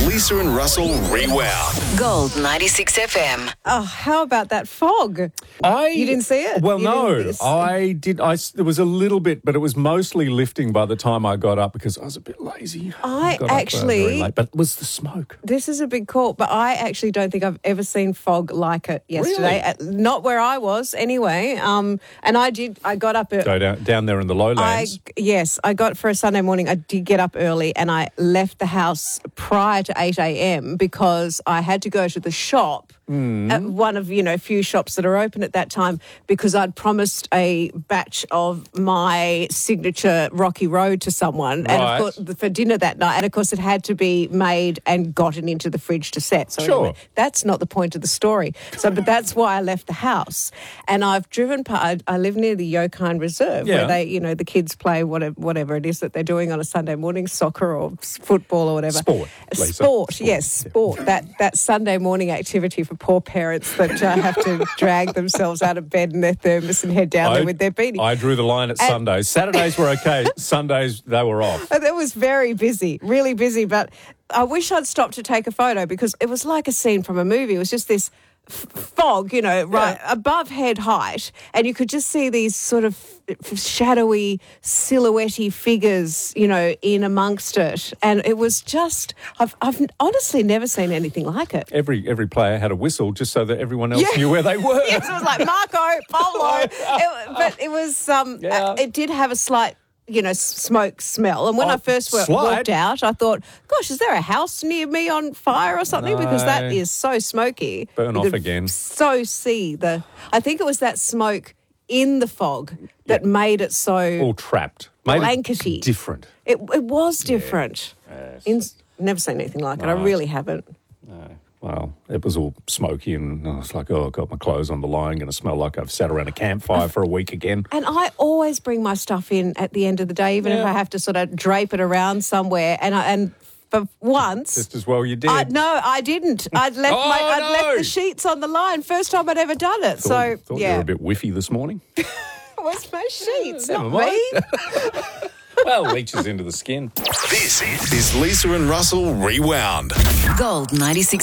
Lisa and Russell Rewound. Gold 96 FM. Oh, how about that fog? You didn't see it? Well, You no, didn't- I did. There was a little bit, but it was mostly lifting by the time I got up because I was a bit lazy. I got up, actually- very late, but it was the smoke. This is a big call, but I actually don't think I've ever seen fog like it yesterday. Not where I was, anyway. And I got up. Go down there in the lowlands. Yes, I got for a Sunday morning. I did get up early, and I left the house prior to 8 a.m. because I had to go to the shop. At one of, a few shops that are open at that time, because I'd promised a batch of my signature Rocky Road to someone and of course, for dinner that night. And, of course, it had to be made and gotten into the fridge to set. So Sure. anyway, that's not the point of the story. But that's why I left the house. And I've driven past, I live near the Yokine Reserve where they, the kids play whatever it is that they're doing on a Sunday morning, soccer or football or whatever. Sport, Lisa. Sport, yes, sport. That Sunday morning activity for poor parents that have to drag themselves out of bed in their thermos and head down there with their beanie. I drew the line at Sundays. Saturdays were okay. Sundays, they were off. It was very busy, really busy, but I wish I'd stopped to take a photo because it was like a scene from a movie. It was just this fog, right above head height, and you could just see these sort of shadowy, silhouette-y figures, in amongst it. And it was just, I've honestly never seen anything like it. Every player had a whistle just so that everyone else knew where they were. Yes, it was like Marco, Polo. But it was, it did have a slight, smoke smell. And when I first walked out, I thought, gosh, is there a house near me on fire or something? No. Because that is so smoky. Burn off again. I think it was that smoke in the fog that made it so all trapped. Made blankety. it different. It was different. Never seen anything like it. I really haven't. Well, it was all smoky and I was like, I've got my clothes on the line, going to smell like I've sat around a campfire for a week again. And I always bring my stuff in at the end of the day, even if I have to sort of drape it around somewhere. And for once... Just as well you did. No, I didn't. I'd left the sheets on the line. First time I'd ever done it. Thought you were a bit whiffy this morning. It was my sheets, Never not mind. me. Well, leaches into the skin. This is Lisa and Russell Rewound. Gold 96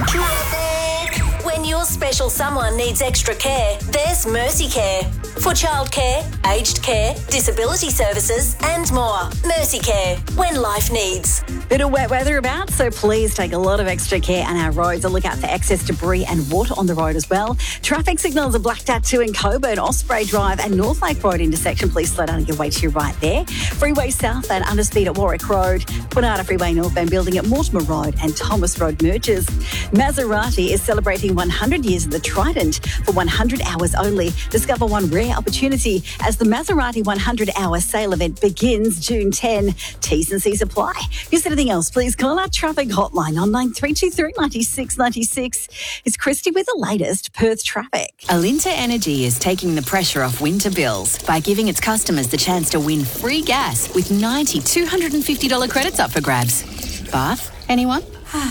FM. When your special someone needs extra care, there's Mercy Care. For childcare, aged care, disability services and more. Mercy Care, when life needs. Bit of wet weather about, so please take a lot of extra care on our roads and look out for excess debris and water on the road as well. Traffic signals are blacked out too in Coburn, Osprey Drive and North Lake Road intersection. Please slow down and your way to your right there. Freeway South and underspeed at Warwick Road. Punata Freeway northbound building at Mortimer Road and Thomas Road merges. Maserati is celebrating 100 years of the Trident for 100 hours only. Discover one rare opportunity as the Maserati 100-hour sale event begins June 10. T's and C's apply. If there's anything else, please call our traffic hotline on 9323 96 96. It's Christy with the latest Perth traffic. Alinta Energy is taking the pressure off winter bills by giving its customers the chance to win free gas with 90 $250 credits up for grabs. Bath, anyone?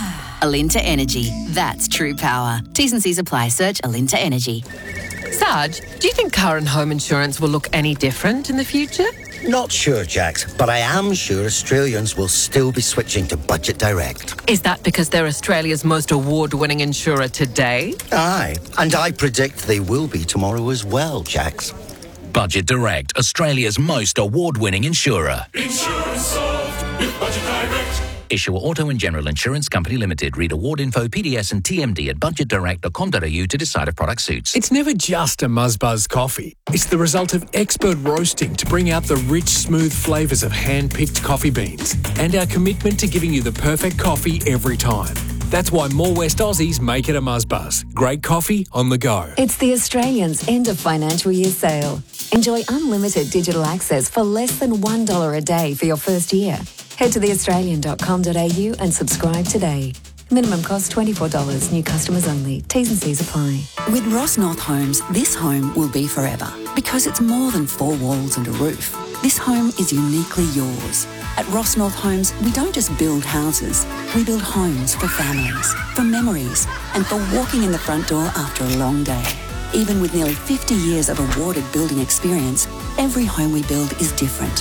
Alinta Energy. That's true power. T's and C's apply. Search Alinta Energy. Sarge, do you think car and home insurance will look any different in the future? Not sure, Jax, but I am sure Australians will still be switching to Budget Direct. Is that because they're Australia's most award-winning insurer today? Aye, and I predict they will be tomorrow as well, Jax. Budget Direct, Australia's most award-winning insurer. Insurance solved with Budget Direct. Issuer Auto and General Insurance Company Limited. Read award info, PDS and TMD at budgetdirect.com.au to decide if product suits. It's never just a Muzzbuzz coffee. It's the result of expert roasting to bring out the rich, smooth flavours of hand-picked coffee beans and our commitment to giving you the perfect coffee every time. That's why more West Aussies make it a Muzzbuzz. Great coffee on the go. It's the Australians' end of financial year sale. Enjoy unlimited digital access for less than $1 a day for your first year. Head to theaustralian.com.au and subscribe today. Minimum cost $24. New customers only. T's and C's apply. With Ross North Homes, this home will be forever because it's more than 4 walls and a roof. This home is uniquely yours. At Ross North Homes, we don't just build houses. We build homes for families, for memories, and for walking in the front door after a long day. Even with nearly 50 years of awarded building experience, every home we build is different.